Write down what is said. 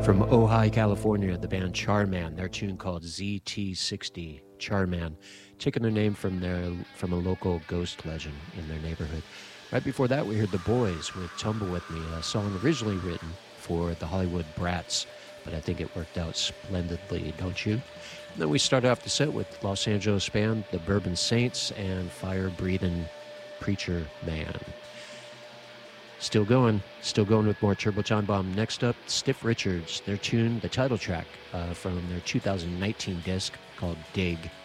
From Ojai, California, the band Charman, their tune called ZT60 Charman, taking their name from a local ghost legend in their neighborhood. Right before that, we heard The Boys with Tumble With Me, a song originally written for the Hollywood Brats, but I think it worked out splendidly, don't you? And then we started off the set with Los Angeles band The Bourbon Saints and Fire Breathing Preacher Man. Still going with more Turbo Time Bomb. Next up, Stiff Richards, their tune, the title track from their 2019 disc called Dig.